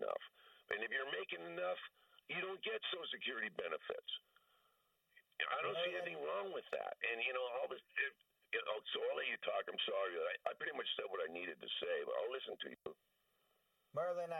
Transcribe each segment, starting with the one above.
enough. And if you're making enough, you don't get Social Security benefits. I don't see anything wrong with that. And, all this, so I'll let you talk. I'm sorry. I pretty much said what I needed to say, but I'll listen to you. Merlin,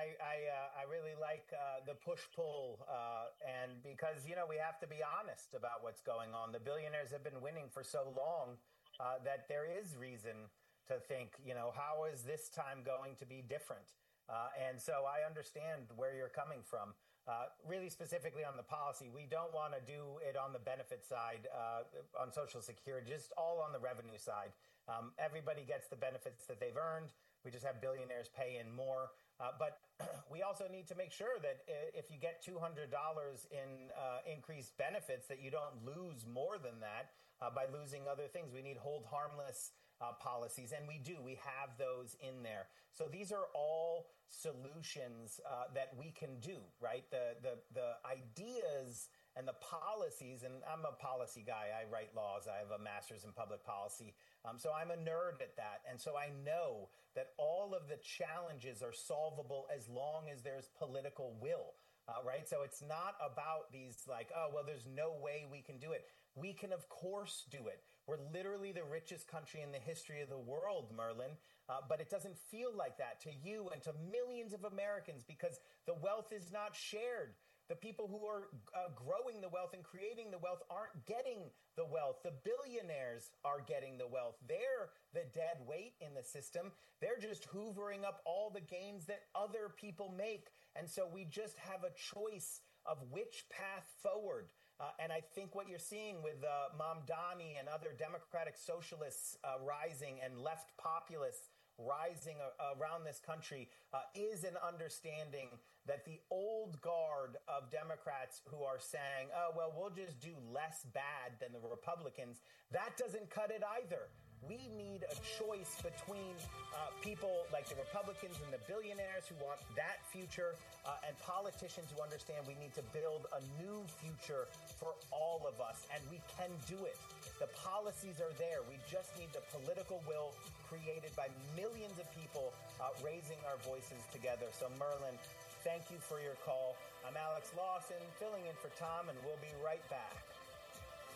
I really like the push-pull, and because, we have to be honest about what's going on. The billionaires have been winning for so long that there is reason to think, how is this time going to be different? And so I understand where you're coming from. Really specifically on the policy, we don't want to do it on the benefit side on Social Security, just all on the revenue side. Everybody gets the benefits that they've earned. We just have billionaires pay in more. But we also need to make sure that if you get $200 in increased benefits, that you don't lose more than that by losing other things. We need hold harmless policies, and we do. We have those in there. So these are all solutions that we can do, right? The ideas and the policies, and I'm a policy guy. I write laws. I have a master's in public policy. So I'm a nerd at that. And so I know that all of the challenges are solvable as long as there's political will, right? So it's not about these there's no way we can do it. We can, of course, do it. We're literally the richest country in the history of the world, Merlin. But it doesn't feel like that to you and to millions of Americans because the wealth is not shared. The people who are growing the wealth and creating the wealth aren't getting the wealth. The billionaires are getting the wealth. They're the dead weight in the system. They're just hoovering up all the gains that other people make. And so we just have a choice of which path forward. And I think what you're seeing with Mamdani and other democratic socialists rising and left populists rising around this country is an understanding that the old guard of Democrats who are saying, we'll just do less bad than the Republicans, that doesn't cut it either. We need a choice between people like the Republicans and the billionaires who want that future and politicians who understand we need to build a new future for all of us. And we can do it. The policies are there. We just need the political will created by millions of people raising our voices together. So, Merlin, thank you for your call. I'm Alex Lawson, filling in for Tom, and we'll be right back.